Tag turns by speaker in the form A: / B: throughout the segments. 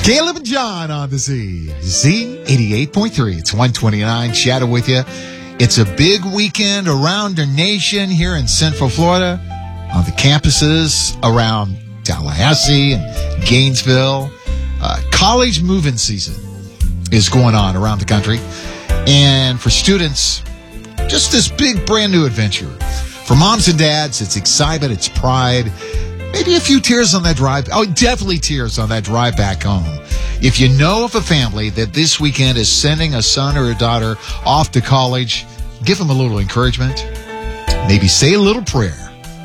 A: Caleb and John on the Z88.3. It's 129. Shadow with you. It's a big weekend around our nation here in Central Florida on the campuses around Tallahassee and Gainesville. College move-in season is going on around the country. And for students, just this big brand new adventure. For moms and dads, it's excitement, it's pride. Maybe a few tears on that drive. Oh, definitely tears on that drive back home. If you know of a family that this weekend is sending a son or a daughter off to college, give them a little encouragement. Maybe say a little prayer.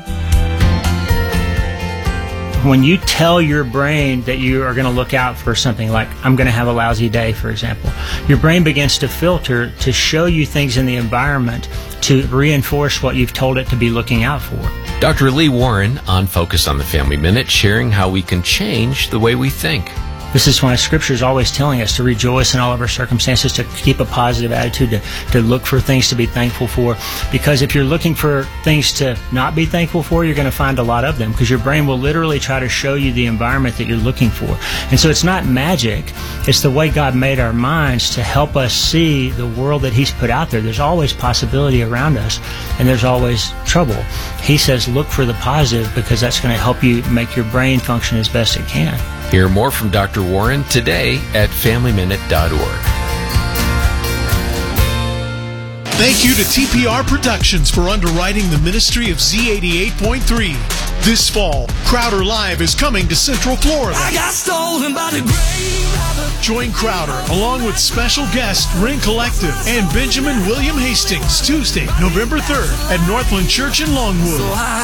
B: When you tell your brain that you are going to look out for something like, I'm going to have a lousy day, for example, your brain begins to filter to show you things in the environment to reinforce what you've told it to be looking out for.
C: Dr. Lee Warren on Focus on the Family Minute, sharing how we can change the way we think.
B: This is why Scripture is always telling us to rejoice in all of our circumstances, to keep a positive attitude, to look for things to be thankful for. Because if you're looking for things to not be thankful for, you're going to find a lot of them, because your brain will literally try to show you the environment that you're looking for. And so it's not magic. It's the way God made our minds to help us see the world that He's put out there. There's always possibility around us, and there's always trouble. He says look for the positive, because that's going to help you make your brain function as best it can.
C: Hear more from Dr. Warren today at FamilyMinute.org.
D: Thank you to TPR Productions for underwriting the ministry of Z88.3. This fall, Crowder Live is coming to Central Florida.
E: I got stolen by the grave robber.
D: Join Crowder along with special guest Ring Collective and Benjamin William Hastings Tuesday, November 3rd at Northland Church in Longwood.